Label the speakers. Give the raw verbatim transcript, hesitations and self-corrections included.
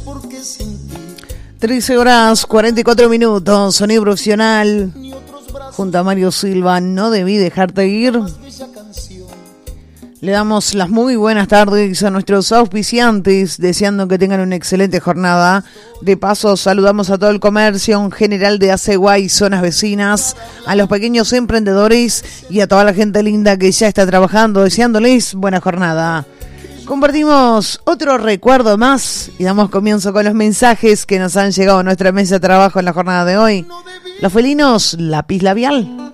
Speaker 1: trece horas cuarenta y cuatro minutos, sonido profesional. Junto a Mario Silva, no debí dejarte ir. Le damos las muy buenas tardes a nuestros auspiciantes, deseando que tengan una excelente jornada. De paso, saludamos a todo el comercio en general de Acegua y zonas vecinas, a los pequeños emprendedores y a toda la gente linda que ya está trabajando, deseándoles buena jornada. Compartimos otro recuerdo más y damos comienzo con los mensajes que nos han llegado a nuestra mesa de trabajo en la jornada de hoy. Los felinos, lápiz labial.